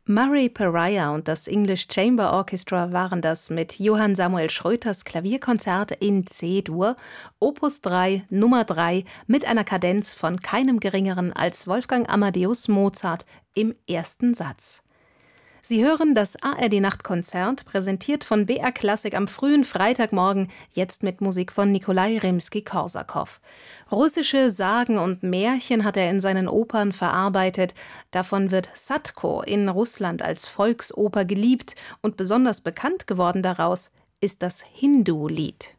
Murray Pariah und das English Chamber Orchestra waren das mit Johann Samuel Schröters Klavierkonzert in C-Dur, Opus 3, Nummer 3, mit einer Kadenz von keinem Geringeren als Wolfgang Amadeus Mozart im ersten Satz. Sie hören das ARD-Nachtkonzert, präsentiert von BR Klassik am frühen Freitagmorgen, jetzt mit Musik von Nikolai Rimski-Korsakow. Russische Sagen und Märchen hat er in seinen Opern verarbeitet. Davon wird Sadko in Russland als Volksoper geliebt und besonders bekannt geworden daraus ist das Hindu-Lied.